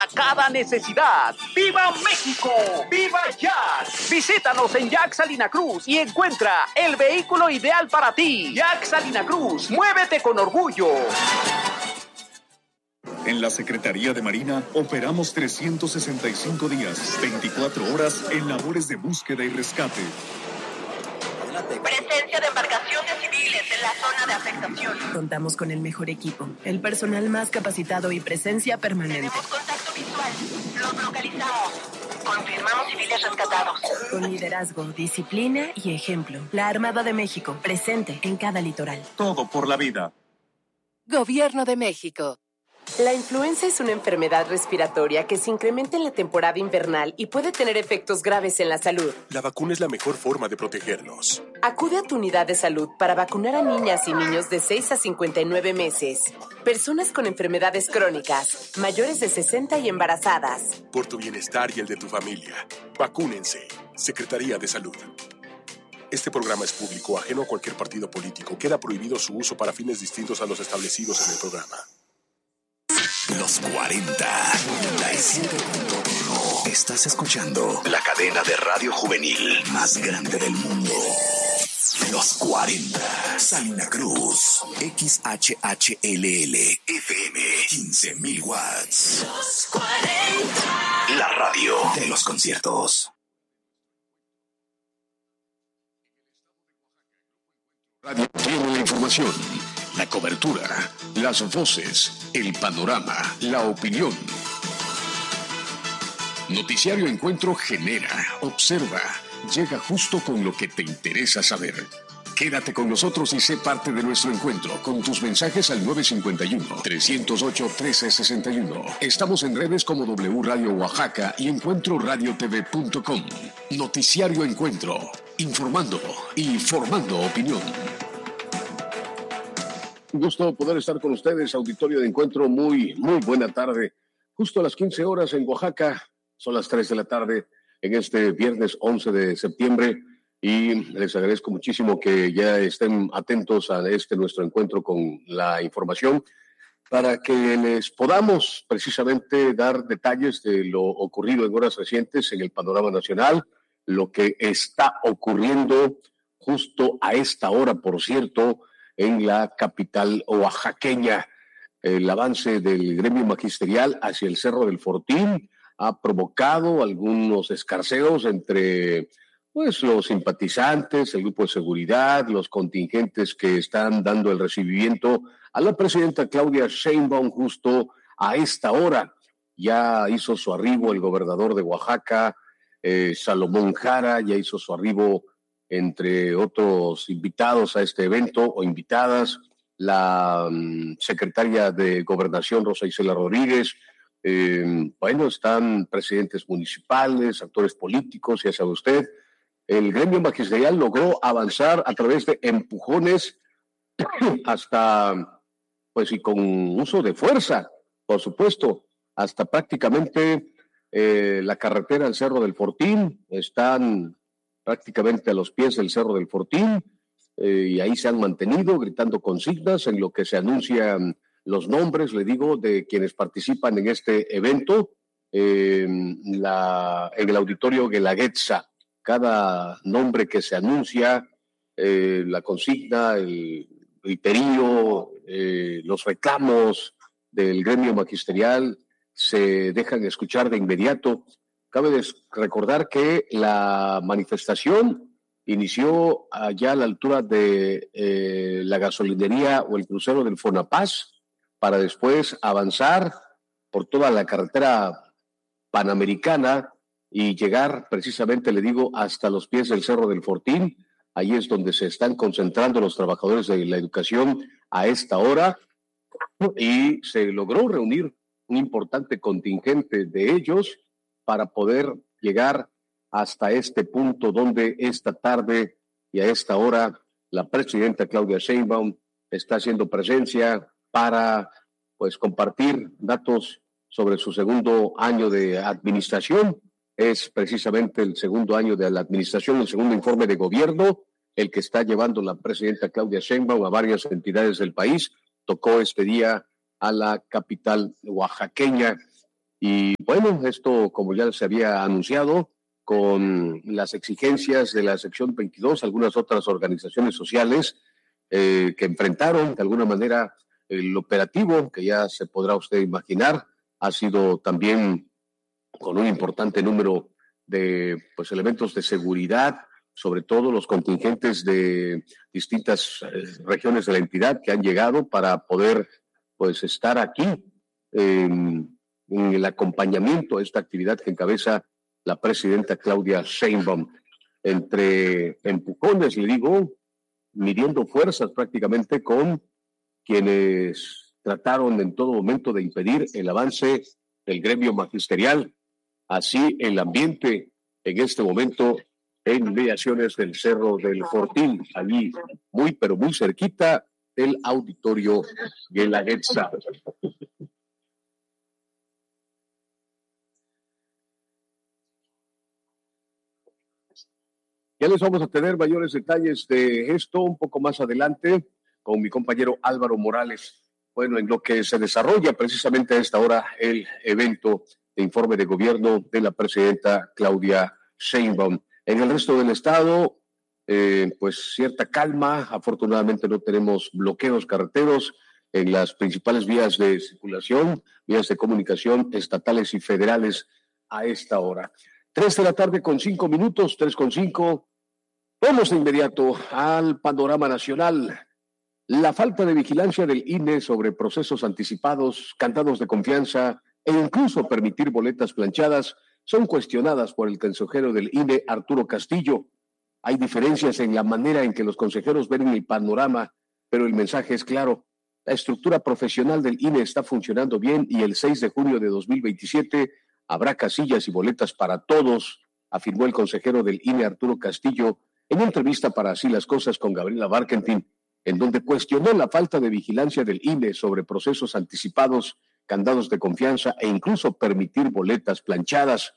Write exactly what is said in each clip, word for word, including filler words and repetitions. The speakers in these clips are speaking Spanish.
cada necesidad. ¡Viva México! ¡Viva Jax! Visítanos en Jax Salina Cruz y encuentra el vehículo ideal para ti. Jax Salina Cruz, muévete con orgullo. En la Secretaría de Marina operamos trescientos sesenta y cinco días, veinticuatro horas en labores de búsqueda y rescate. Presencia de embarcaciones civiles en la zona de afectación. Contamos con el mejor equipo, el personal más capacitado y presencia permanente. Tenemos contacto visual. Los localizamos. Confirmamos civiles rescatados. Con liderazgo, disciplina y ejemplo. La Armada de México, presente en cada litoral. Todo por la vida. Gobierno de México. La influenza es una enfermedad respiratoria que se incrementa en la temporada invernal y puede tener efectos graves en la salud. La vacuna es la mejor forma de protegernos. Acude a tu unidad de salud para vacunar a niñas y niños de seis a cincuenta y nueve meses, personas con enfermedades crónicas, mayores de sesenta y embarazadas. Por tu bienestar y el de tu familia, vacúnense. Secretaría de Salud. Este programa es público, ajeno a cualquier partido político. Queda prohibido su uso para fines distintos a los establecidos en el programa. Los cuarenta, noventa y siete punto uno. Estás escuchando la cadena de radio juvenil más grande del mundo. Los cuarenta, Salina Cruz, X H H L L, F M, quince mil watts. Los cuarenta. La radio de los conciertos. Radio tiene la información, la cobertura, las voces, el panorama, la opinión. Noticiario Encuentro genera, observa, llega justo con lo que te interesa saber. Quédate con nosotros y sé parte de nuestro encuentro con tus mensajes al nueve cinco uno, tres cero ocho, uno tres seis uno. Estamos en redes como W Radio Oaxaca y encuentro radio t v punto com. Noticiario Encuentro, informando y formando opinión. Un gusto poder estar con ustedes, auditorio de Encuentro. Muy, muy buena tarde. Justo a las quince horas en Oaxaca, son las tres de la tarde en este viernes once de septiembre. Y les agradezco muchísimo que ya estén atentos a este nuestro encuentro con la información para que les podamos precisamente dar detalles de lo ocurrido en horas recientes en el panorama nacional, lo que está ocurriendo justo a esta hora, por cierto, en la capital oaxaqueña. El avance del gremio magisterial hacia el Cerro del Fortín ha provocado algunos escarceos entre pues los simpatizantes, el grupo de seguridad, los contingentes que están dando el recibimiento a la presidenta Claudia Sheinbaum justo a esta hora. Ya hizo su arribo el gobernador de Oaxaca, eh, Salomón Jara, ya hizo su arribo entre otros invitados a este evento o invitadas, la um, secretaria de Gobernación, Rosa Isela Rodríguez. Eh, bueno, están presidentes municipales, actores políticos, ya sabe usted. El gremio magisterial logró avanzar a través de empujones hasta, pues y con uso de fuerza, por supuesto, hasta prácticamente eh, la carretera al Cerro del Fortín. Están prácticamente a los pies del Cerro del Fortín eh, y ahí se han mantenido gritando consignas en lo que se anuncian los nombres, le digo, de quienes participan en este evento eh, la, en el auditorio Guelaguetza. Cada nombre que se anuncia, eh, la consigna, el griterío, eh, los reclamos del gremio magisterial se dejan escuchar de inmediato. Cabe recordar que la manifestación inició allá a la altura de eh, la gasolinería o el crucero del Fonapaz para después avanzar por toda la carretera panamericana y llegar precisamente, le digo, hasta los pies del Cerro del Fortín. Ahí es donde se están concentrando los trabajadores de la educación a esta hora y se logró reunir un importante contingente de ellos para poder llegar hasta este punto donde esta tarde y a esta hora la presidenta Claudia Sheinbaum está haciendo presencia para pues compartir datos sobre su segundo año de administración. Es precisamente el segundo año de la administración, el segundo informe de gobierno, el que está llevando la presidenta Claudia Sheinbaum a varias entidades del país. Tocó este día a la capital oaxaqueña Y bueno, esto, como ya se había anunciado, con las exigencias de la sección veintidós, algunas otras organizaciones sociales eh, que enfrentaron de alguna manera el operativo, que ya se podrá usted imaginar, ha sido también con un importante número de pues, elementos de seguridad, sobre todo los contingentes de distintas eh, regiones de la entidad que han llegado para poder pues, estar aquí en, en el acompañamiento a esta actividad que encabeza la presidenta Claudia Sheinbaum. Entre empujones, le digo, midiendo fuerzas prácticamente con quienes trataron en todo momento de impedir el avance del gremio magisterial. Así el ambiente en este momento en inmediaciones del Cerro del Fortín, allí muy pero muy cerquita del auditorio Guelaguetza. Ya les vamos a tener mayores detalles de esto un poco más adelante con mi compañero Álvaro Morales. Bueno, en lo que se desarrolla precisamente a esta hora el evento de informe de gobierno de la presidenta Claudia Sheinbaum. En el resto del estado, eh, pues cierta calma. Afortunadamente no tenemos bloqueos carreteros en las principales vías de circulación, vías de comunicación estatales y federales a esta hora. Tres de la tarde con cinco minutos, tres con cinco. Vamos de inmediato al panorama nacional. La falta de vigilancia del I N E sobre procesos anticipados, candados de confianza e incluso permitir boletas planchadas son cuestionadas por el consejero del I N E, Arturo Castillo. Hay diferencias en la manera en que los consejeros ven el panorama, pero el mensaje es claro. La estructura profesional del I N E está funcionando bien y el seis de junio de dos mil veintisiete habrá casillas y boletas para todos, afirmó el consejero del I N E, Arturo Castillo, en una entrevista para Así las Cosas con Gabriela Barkentin, en donde cuestionó la falta de vigilancia del I N E sobre procesos anticipados, candados de confianza e incluso permitir boletas planchadas.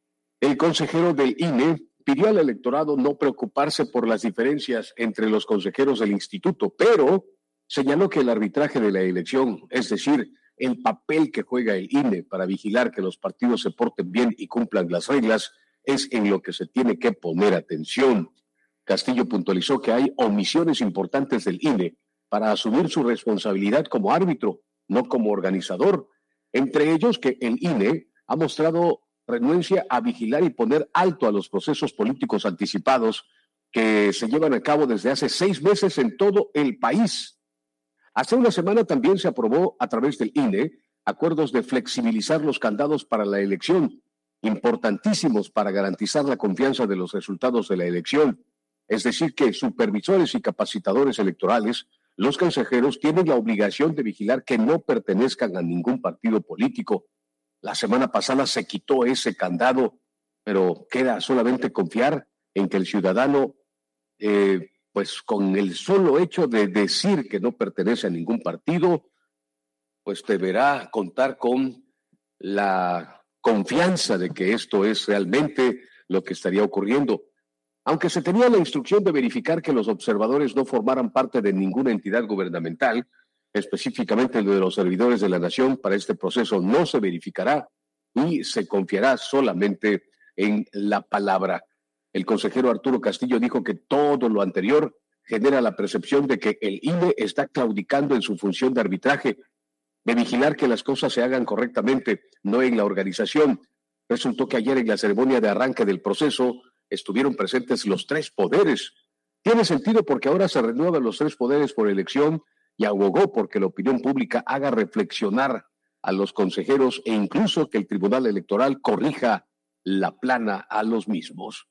El consejero del I N E pidió al electorado no preocuparse por las diferencias entre los consejeros del instituto, pero señaló que el arbitraje de la elección, es decir, el papel que juega el I N E para vigilar que los partidos se porten bien y cumplan las reglas, es en lo que se tiene que poner atención. Castillo puntualizó que hay omisiones importantes del I N E para asumir su responsabilidad como árbitro, no como organizador. Entre ellos que el I N E ha mostrado renuencia a vigilar y poner alto a los procesos políticos anticipados que se llevan a cabo desde hace seis meses en todo el país. Hace una semana también se aprobó a través del I N E acuerdos de flexibilizar los candados para la elección, importantísimos para garantizar la confianza de los resultados de la elección. Es decir, que supervisores y capacitadores electorales, los consejeros, tienen la obligación de vigilar que no pertenezcan a ningún partido político. La semana pasada se quitó ese candado, pero queda solamente confiar en que el ciudadano, eh, pues con el solo hecho de decir que no pertenece a ningún partido, pues deberá contar con la confianza de que esto es realmente lo que estaría ocurriendo. Aunque se tenía la instrucción de verificar que los observadores no formaran parte de ninguna entidad gubernamental, específicamente el de los servidores de la nación, para este proceso no se verificará y se confiará solamente en la palabra. El consejero Arturo Castillo dijo que todo lo anterior genera la percepción de que el I N E está claudicando en su función de arbitraje, de vigilar que las cosas se hagan correctamente, no en la organización. Resultó que ayer en la ceremonia de arranque del proceso estuvieron presentes los tres poderes. Tiene sentido porque ahora se renuevan los tres poderes por elección y abogó porque la opinión pública haga reflexionar a los consejeros e incluso que el Tribunal Electoral corrija la plana a los mismos.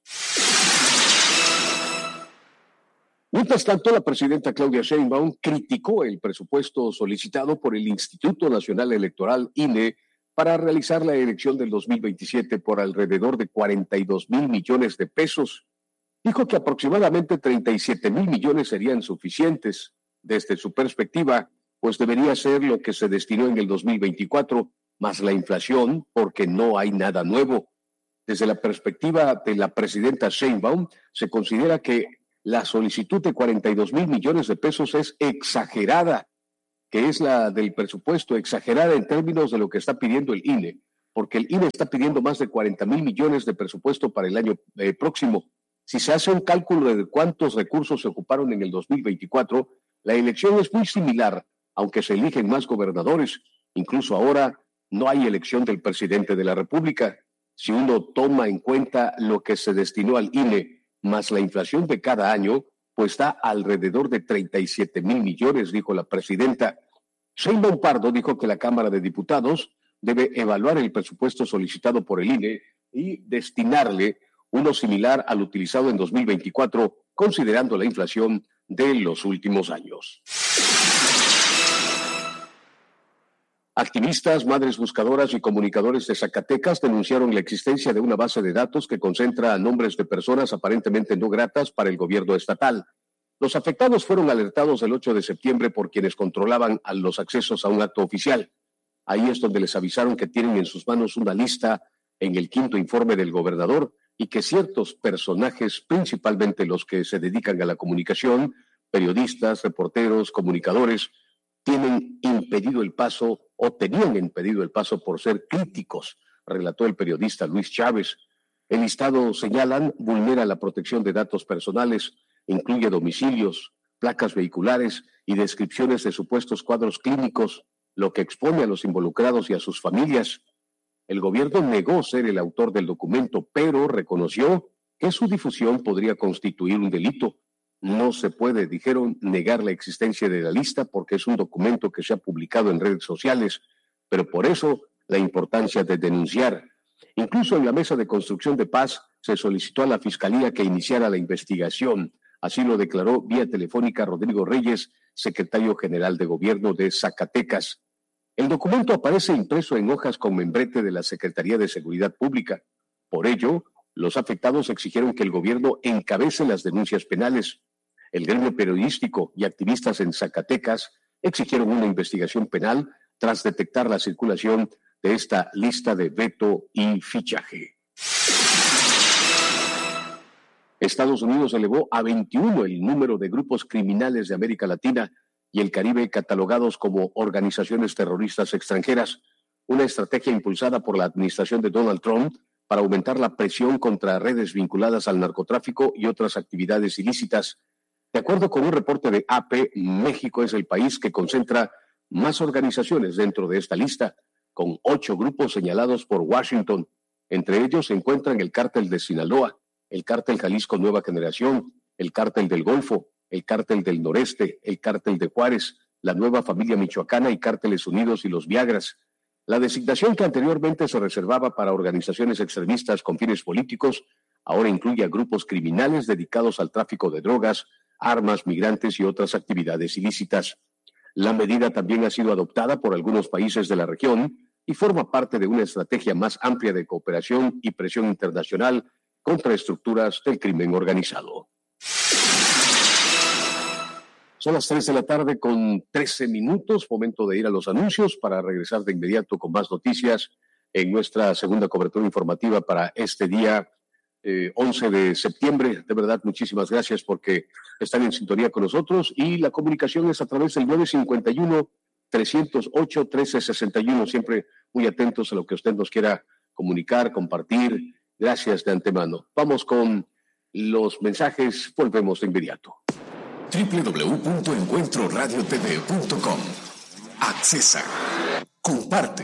Mientras tanto, la presidenta Claudia Sheinbaum criticó el presupuesto solicitado por el Instituto Nacional Electoral, I N E, para realizar la elección del dos mil veintisiete por alrededor de cuarenta y dos mil millones de pesos. Dijo que aproximadamente treinta y siete mil millones serían suficientes. Desde su perspectiva, pues debería ser lo que se destinó en el dos mil veinticuatro, más la inflación, porque no hay nada nuevo. Desde la perspectiva de la presidenta Sheinbaum, se considera que la solicitud de cuarenta y dos mil millones de pesos es exagerada, que es la del presupuesto, exagerada en términos de lo que está pidiendo el I N E. porque el I N E está pidiendo más de cuarenta mil millones de presupuesto para el año eh, próximo. Si se hace un cálculo de cuántos recursos se ocuparon en el dos mil veinticuatro, la elección es muy similar, aunque se eligen más gobernadores. Incluso ahora no hay elección del presidente de la República. Si uno toma en cuenta lo que se destinó al I N E más la inflación de cada año, pues está alrededor de treinta y siete mil millones, dijo la presidenta. Sheinbaum Pardo dijo que la Cámara de Diputados debe evaluar el presupuesto solicitado por el I N E y destinarle uno similar al utilizado en dos mil veinticuatro, considerando la inflación de los últimos años. Activistas, madres buscadoras y comunicadores de Zacatecas denunciaron la existencia de una base de datos que concentra nombres de personas aparentemente no gratas para el gobierno estatal. Los afectados fueron alertados el ocho de septiembre por quienes controlaban a los accesos a un acto oficial. Ahí es donde les avisaron que tienen en sus manos una lista en el quinto informe del gobernador y que ciertos personajes, principalmente los que se dedican a la comunicación, periodistas, reporteros, comunicadores, tienen impedido el paso o tenían impedido el paso por ser críticos, relató el periodista Luis Chávez. El listado, señalan, vulnera la protección de datos personales, incluye domicilios, placas vehiculares y descripciones de supuestos cuadros clínicos, lo que expone a los involucrados y a sus familias. El gobierno negó ser el autor del documento, pero reconoció que su difusión podría constituir un delito. No se puede, dijeron, negar la existencia de la lista porque es un documento que se ha publicado en redes sociales, pero por eso la importancia de denunciar. Incluso en la mesa de construcción de paz se solicitó a la Fiscalía que iniciara la investigación. Así lo declaró vía telefónica Rodrigo Reyes, secretario general de Gobierno de Zacatecas. El documento aparece impreso en hojas con membrete de la Secretaría de Seguridad Pública. Por ello, los afectados exigieron que el gobierno encabece las denuncias penales. El gremio periodístico y activistas en Zacatecas exigieron una investigación penal tras detectar la circulación de esta lista de veto y fichaje. Estados Unidos elevó a veintiuno el número de grupos criminales de América Latina y el Caribe catalogados como organizaciones terroristas extranjeras, una estrategia impulsada por la administración de Donald Trump para aumentar la presión contra redes vinculadas al narcotráfico y otras actividades ilícitas. De acuerdo con un reporte de A P, México es el país que concentra más organizaciones dentro de esta lista, con ocho grupos señalados por Washington. Entre ellos se encuentran el Cártel de Sinaloa, el Cártel Jalisco Nueva Generación, el Cártel del Golfo, el Cártel del Noreste, el Cártel de Juárez, la Nueva Familia Michoacana y Cárteles Unidos y los Viagras. La designación que anteriormente se reservaba para organizaciones extremistas con fines políticos ahora incluye a grupos criminales dedicados al tráfico de drogas, armas, migrantes y otras actividades ilícitas. La medida también ha sido adoptada por algunos países de la región y forma parte de una estrategia más amplia de cooperación y presión internacional contra estructuras del crimen organizado. Son las tres de la tarde con trece minutos, momento de ir a los anuncios para regresar de inmediato con más noticias en nuestra segunda cobertura informativa para este día eh, once de septiembre. De verdad, muchísimas gracias porque están en sintonía con nosotros y la comunicación es a través del nueve cinco uno, tres cero ocho, uno tres seis uno. Siempre muy atentos a lo que usted nos quiera comunicar, compartir. Gracias de antemano. Vamos con los mensajes, volvemos de inmediato. doble u doble u doble u punto encuentro radio t v punto com. Accesa. Comparte.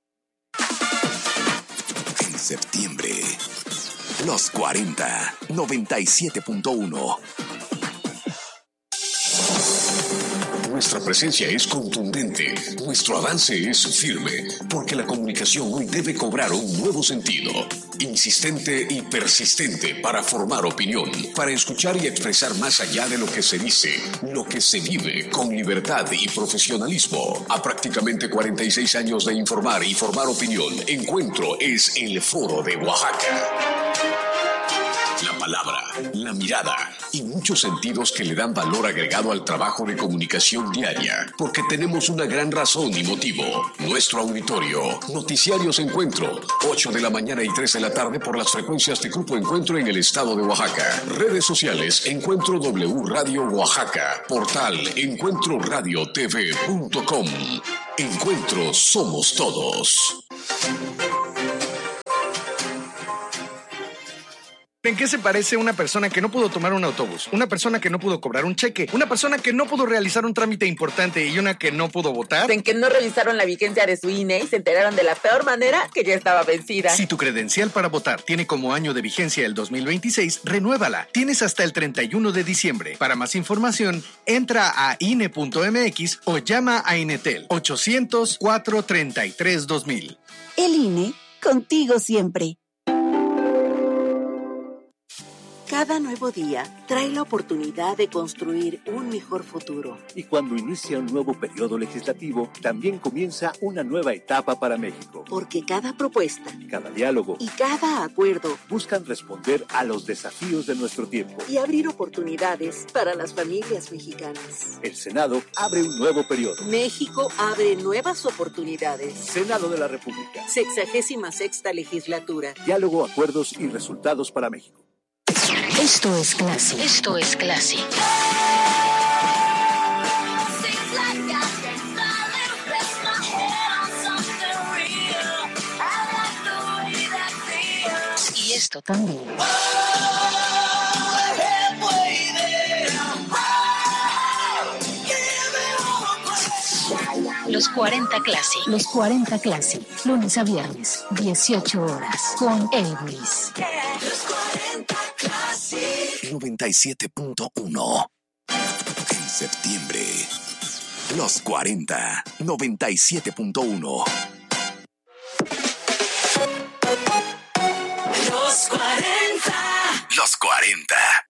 En septiembre, los cuarenta, noventa y siete punto uno. Nuestra presencia es contundente, nuestro avance es firme, porque la comunicación hoy debe cobrar un nuevo sentido, insistente y persistente para formar opinión, para escuchar y expresar más allá de lo que se dice, lo que se vive con libertad y profesionalismo. A prácticamente cuarenta y seis años de informar y formar opinión, Encuentro es el Foro de Oaxaca. La palabra, la mirada y muchos sentidos que le dan valor agregado al trabajo de comunicación diaria, porque tenemos una gran razón y motivo. Nuestro auditorio, Noticiarios Encuentro, ocho de la mañana y tres de la tarde por las frecuencias de Grupo Encuentro en el estado de Oaxaca. Redes sociales, Encuentro W Radio Oaxaca. Portal, encuentro radio t v punto com. Encuentro somos todos. ¿En qué se parece una persona que no pudo tomar un autobús, una persona que no pudo cobrar un cheque, una persona que no pudo realizar un trámite importante y una que no pudo votar? En que no revisaron la vigencia de su I N E y se enteraron de la peor manera que ya estaba vencida. Si tu credencial para votar tiene como año de vigencia el dos mil veintiséis, renuévala. Tienes hasta el treinta y uno de diciembre. Para más información, entra a I N E punto M X o llama a Inetel ochocientos, cuatrocientos treinta y tres, dos mil. El I N E, contigo siempre. Cada nuevo día trae la oportunidad de construir un mejor futuro. Y cuando inicia un nuevo periodo legislativo, también comienza una nueva etapa para México. Porque cada propuesta, cada diálogo y cada acuerdo buscan responder a los desafíos de nuestro tiempo y abrir oportunidades para las familias mexicanas. El Senado abre un nuevo periodo. México abre nuevas oportunidades. Senado de la República. Sexagésima sexta legislatura. Diálogo, acuerdos y resultados para México. Esto es Classy. Esto es Classy. Y esto también. Los cuarenta Classy. Los cuarenta Classy. Lunes a viernes, dieciocho horas. Con Elvis. noventa y siete punto uno. En septiembre. Los cuarenta. noventa y siete punto uno. Los cuarenta. Los cuarenta.